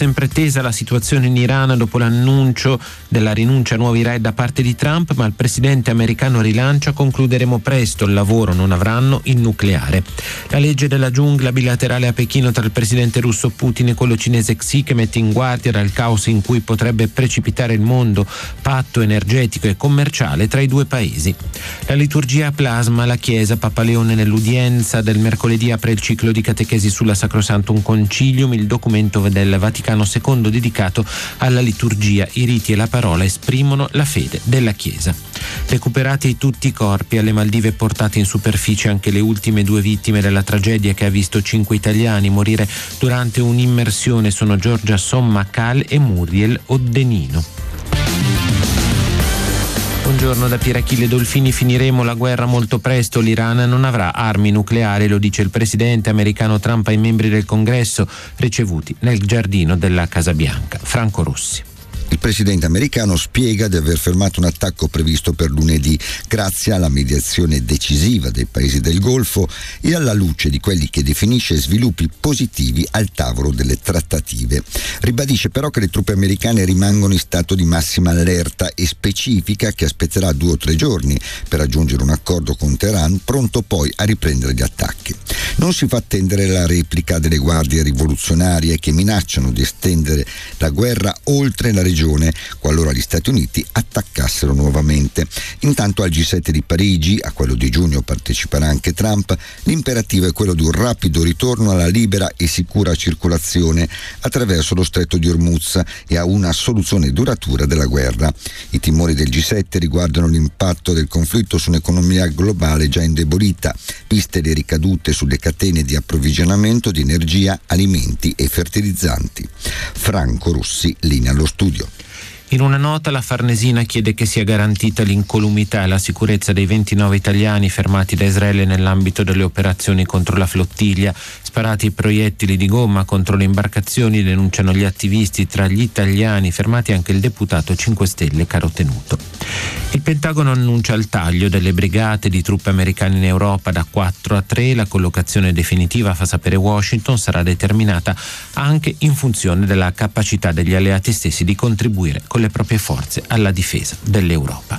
sempre tesa la situazione in Iran dopo l'annuncio della rinuncia a nuovi raid da parte di Trump, ma il presidente americano rilancia: concluderemo presto il lavoro, non avranno il nucleare. La legge della giungla bilaterale a Pechino tra il presidente russo Putin e quello cinese Xi, che mette in guardia dal caos in cui potrebbe precipitare il mondo, patto energetico e commerciale tra i due paesi. La liturgia a plasma, la Chiesa, Papa Leone nell'udienza del mercoledì apre il ciclo di catechesi sulla Sacrosanctum Concilium, il documento del Vaticano II dedicato alla liturgia. I riti e la parola esprimono la fede della Chiesa. Recuperati tutti i corpi, alle Maldive portate in superficie anche le ultime 2 vittime della tragedia che ha visto 5 italiani morire durante un'immersione, sono Giorgia Sommacal e Muriel Oddenino. Buongiorno da Pier Achille Dolfini. Finiremo la guerra molto presto, l'Iran non avrà armi nucleari, lo dice il presidente americano Trump ai membri del Congresso ricevuti nel giardino della Casa Bianca. Franco Rossi. Il presidente americano spiega di aver fermato un attacco previsto per lunedì grazie alla mediazione decisiva dei paesi del Golfo e alla luce di quelli che definisce sviluppi positivi al tavolo delle trattative. Ribadisce però che le truppe americane rimangono in stato di massima allerta e specifica che aspetterà 2 o 3 giorni per raggiungere un accordo con Teheran, pronto poi a riprendere gli attacchi. Non si fa attendere la replica delle guardie rivoluzionarie che minacciano di estendere la guerra oltre la regione qualora gli Stati Uniti attaccassero nuovamente. Intanto al G7 di Parigi, a quello di giugno parteciperà anche Trump, l'imperativo è quello di un rapido ritorno alla libera e sicura circolazione attraverso lo stretto di Hormuz e a una soluzione duratura della guerra. I timori del G7 riguardano l'impatto del conflitto su un'economia globale già indebolita, viste le ricadute sulle catene di approvvigionamento di energia, alimenti e fertilizzanti. Franco Rossi, linea allo studio. In una nota la Farnesina chiede che sia garantita l'incolumità e la sicurezza dei 29 italiani fermati da Israele nell'ambito delle operazioni contro la flottiglia. Sparati proiettili di gomma contro le imbarcazioni, denunciano gli attivisti. Tra gli italiani fermati anche il deputato 5 Stelle Carotenuto. Il Pentagono annuncia il taglio delle brigate di truppe americane in Europa da 4 a 3. La collocazione definitiva, fa sapere Washington, sarà determinata anche in funzione della capacità degli alleati stessi di contribuire con le proprie forze alla difesa dell'Europa.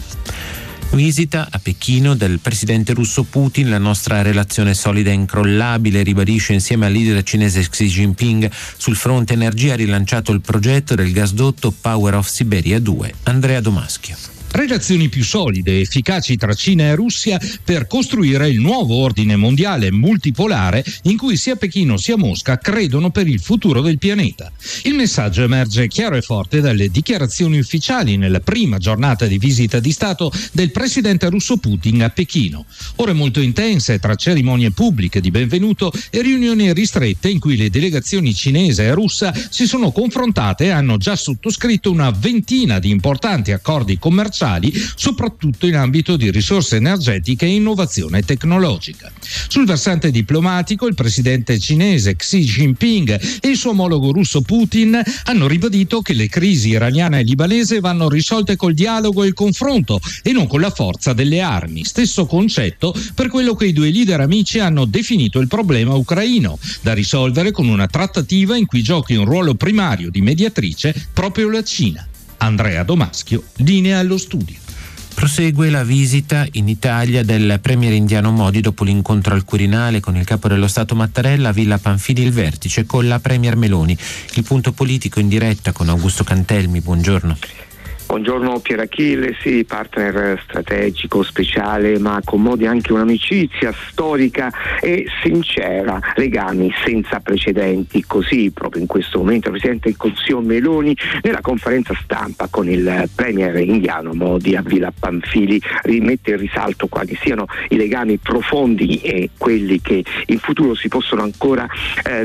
Visita a Pechino del presidente russo Putin. La nostra relazione solida e incrollabile, ribadisce insieme al leader cinese Xi Jinping. Sul fronte energia ha rilanciato il progetto del gasdotto Power of Siberia 2. Andrea Domaschio. Relazioni più solide e efficaci tra Cina e Russia per costruire il nuovo ordine mondiale multipolare in cui sia Pechino sia Mosca credono per il futuro del pianeta. Il messaggio emerge chiaro e forte dalle dichiarazioni ufficiali nella prima giornata di visita di Stato del presidente russo Putin a Pechino. Ore molto intense tra cerimonie pubbliche di benvenuto e riunioni ristrette in cui le delegazioni cinese e russa si sono confrontate e hanno già sottoscritto una ventina di importanti accordi commerciali, soprattutto in ambito di risorse energetiche e innovazione tecnologica. Sul versante diplomatico, il presidente cinese Xi Jinping e il suo omologo russo Putin hanno ribadito che le crisi iraniana e libanese vanno risolte col dialogo e il confronto e non con la forza delle armi, stesso concetto per quello che i due leader amici hanno definito il problema ucraino, da risolvere con una trattativa in cui giochi un ruolo primario di mediatrice proprio la Cina. Andrea Domaschio, linea allo studio. Prosegue la visita in Italia del premier indiano Modi dopo l'incontro al Quirinale con il capo dello Stato Mattarella a Villa Pamphili, il vertice con la premier Meloni. Il punto politico in diretta con Augusto Cantelmi, buongiorno. Buongiorno Pier Achille, sì, partner strategico, speciale, ma con Modi anche un'amicizia storica e sincera, legami senza precedenti. Così proprio in questo momento il Presidente del Consiglio Meloni nella conferenza stampa con il premier indiano Modi a Villa Pamphili rimette in risalto quali siano i legami profondi e quelli che in futuro si possono ancora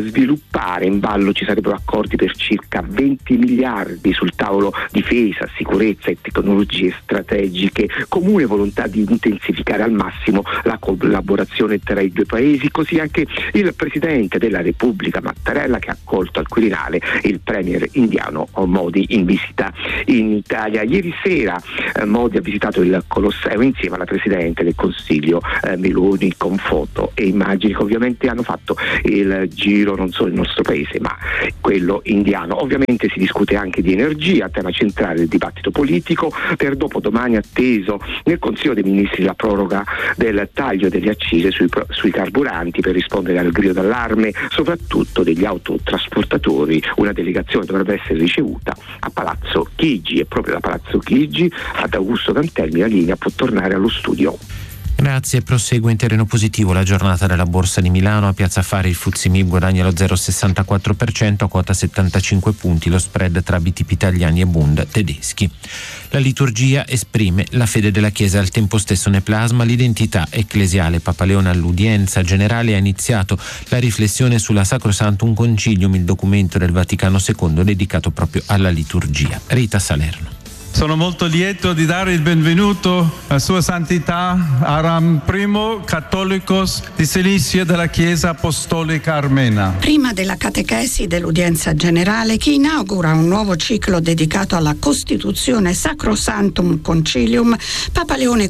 sviluppare. In ballo ci sarebbero accordi per circa 20 miliardi sul tavolo difesa, sicurezza sicurezza e tecnologie strategiche, comune volontà di intensificare al massimo la collaborazione tra i due paesi, così anche il Presidente della Repubblica Mattarella, che ha accolto al Quirinale il premier indiano Modi in visita in Italia. Ieri sera Modi ha visitato il Colosseo insieme alla Presidente del Consiglio Meloni, con foto e immagini che ovviamente hanno fatto il giro non solo del nostro paese ma quello indiano. Ovviamente si discute anche di energia, tema centrale del dibattito politico. Per dopodomani atteso nel Consiglio dei Ministri la proroga del taglio delle accise sui carburanti per rispondere al grido d'allarme soprattutto degli autotrasportatori. Una delegazione dovrebbe essere ricevuta a Palazzo Chigi e proprio da Palazzo Chigi ad Augusto Cantelmi la linea può tornare allo studio. Grazie. Prosegue in terreno positivo la giornata della Borsa di Milano. A Piazza Affari il FTSE MIB guadagna lo 0,64% a quota 75 punti, lo spread tra BTP italiani e Bund tedeschi. La liturgia esprime la fede della Chiesa, al tempo stesso ne plasma l'identità ecclesiale. Papa Leone all'udienza generale ha iniziato la riflessione sulla Sacrosanctum Concilium, il documento del Vaticano II dedicato proprio alla liturgia. Rita Salerno. Sono molto lieto di dare il benvenuto a Sua Santità Aram I, Cattolicos di Cilicia della Chiesa Apostolica Armena. Prima della catechesi dell'udienza generale, che inaugura un nuovo ciclo dedicato alla Costituzione Sacrosanctum Concilium, Papa Leone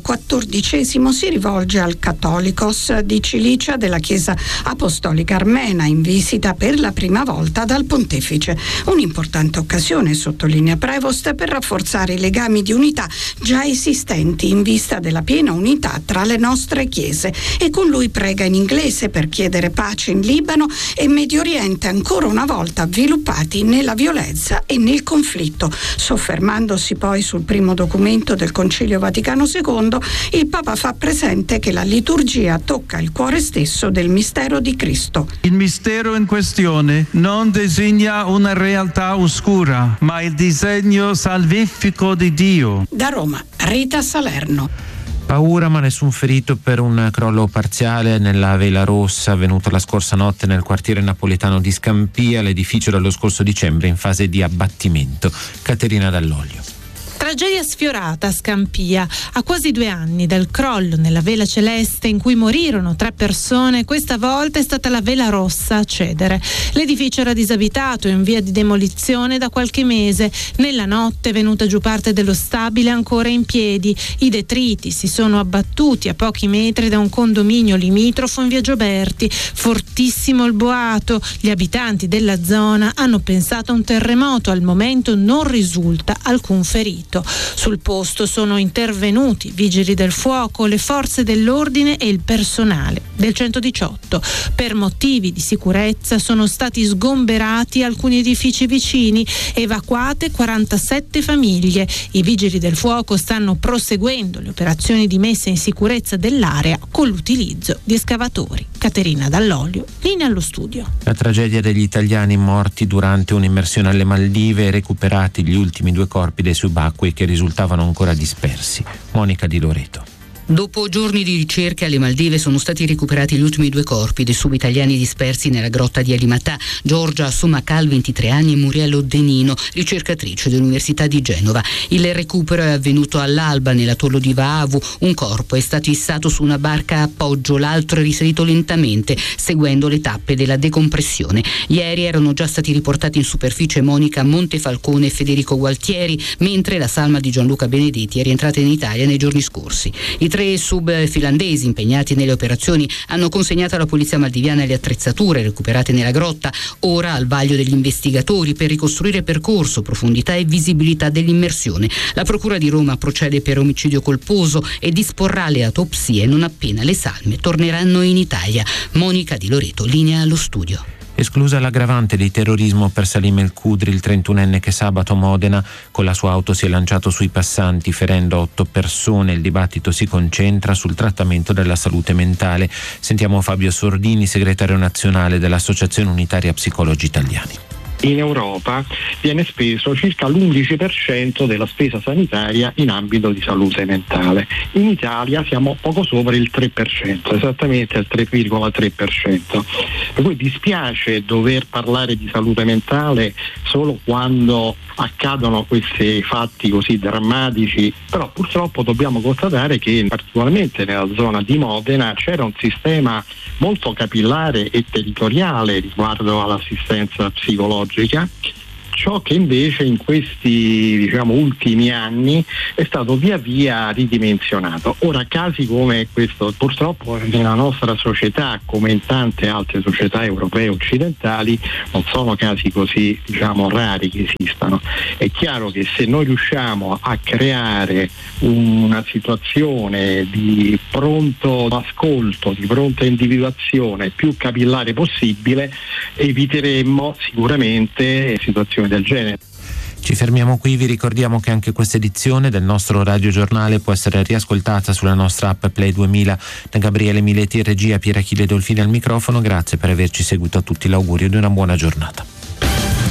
XIV si rivolge al Cattolicos di Cilicia della Chiesa Apostolica Armena, in visita per la prima volta dal Pontefice. Un'importante occasione, sottolinea Prevost, per rafforzare i legami di unità già esistenti in vista della piena unità tra le nostre chiese, e con lui prega in inglese per chiedere pace in Libano e Medio Oriente, ancora una volta avviluppati nella violenza e nel conflitto. Soffermandosi poi sul primo documento del Concilio Vaticano II, il Papa fa presente che la liturgia tocca il cuore stesso del mistero di Cristo. Il mistero in questione non designa una realtà oscura, ma il disegno salvifico di Dio. Da Roma, Rita Salerno. Paura ma nessun ferito per un crollo parziale nella Vela Rossa avvenuto la scorsa notte nel quartiere napoletano di Scampia, l'edificio dello scorso dicembre in fase di abbattimento. Caterina Dall'Olio. Tragedia sfiorata a Scampia. A quasi 2 anni dal crollo nella Vela Celeste in cui morirono 3 persone, questa volta è stata la Vela Rossa a cedere. L'edificio era disabitato e in via di demolizione da qualche mese. Nella notte è venuta giù parte dello stabile ancora in piedi. I detriti si sono abbattuti a pochi metri da un condominio limitrofo in via Gioberti. Fortissimo il boato. Gli abitanti della zona hanno pensato a un terremoto. Al momento non risulta alcun ferito. Sul posto sono intervenuti vigili del fuoco, le forze dell'ordine e il personale del 118. Per motivi di sicurezza sono stati sgomberati alcuni edifici vicini, evacuate 47 famiglie. I vigili del fuoco stanno proseguendo le operazioni di messa in sicurezza dell'area con l'utilizzo di escavatori. Caterina Dall'Olio, linea allo studio. La tragedia degli italiani morti durante un'immersione alle Maldive e recuperati gli ultimi 2 corpi dei subacquei che risultavano ancora dispersi. Monica Di Loreto. Dopo giorni di ricerche alle Maldive sono stati recuperati gli ultimi 2 corpi dei subitaliani dispersi nella grotta di Alimatà, Giorgia Somacal, 23 anni, e Muriello Denino, ricercatrice dell'Università di Genova. Il recupero è avvenuto all'alba nell'atollo di Vaavu. Un corpo è stato issato su una barca a appoggio, l'altro è risalito lentamente, seguendo le tappe della decompressione. Ieri erano già stati riportati in superficie Monica Montefalcone e Federico Gualtieri, mentre la salma di Gianluca Benedetti è rientrata in Italia nei giorni scorsi. I 3 sub finlandesi impegnati nelle operazioni hanno consegnato alla polizia maldiviana le attrezzature recuperate nella grotta, ora al vaglio degli investigatori per ricostruire percorso, profondità e visibilità dell'immersione. La Procura di Roma procede per omicidio colposo e disporrà le autopsie non appena le salme torneranno in Italia. Monica Di Loreto, linea allo studio. Esclusa l'aggravante di terrorismo per Salim El Khudri, il 31enne che sabato a Modena con la sua auto si è lanciato sui passanti ferendo 8 persone. Il dibattito si concentra sul trattamento della salute mentale. Sentiamo Fabio Sordini, segretario nazionale dell'Associazione Unitaria Psicologi Italiani. In Europa viene speso circa l'11% della spesa sanitaria in ambito di salute mentale. In Italia siamo poco sopra il 3%, esattamente il 3,3%. Per cui dispiace dover parlare di salute mentale solo quando accadono questi fatti così drammatici, però purtroppo dobbiamo constatare che particolarmente nella zona di Modena c'era un sistema molto capillare e territoriale riguardo all'assistenza psicologica, ciò che invece in questi ultimi anni è stato via via ridimensionato. Ora casi come questo purtroppo nella nostra società, come in tante altre società europee occidentali, non sono casi così rari che esistano. È chiaro che se noi riusciamo a creare una situazione di pronto ascolto, di pronta individuazione più capillare possibile, eviteremmo sicuramente situazioni del genere. Ci fermiamo qui, vi ricordiamo che anche questa edizione del nostro radiogiornale può essere riascoltata sulla nostra app Play 2000. Da Gabriele Mileti in regia, Pier Achille Dolfini al microfono, grazie per averci seguito a tutti, l'augurio di una buona giornata.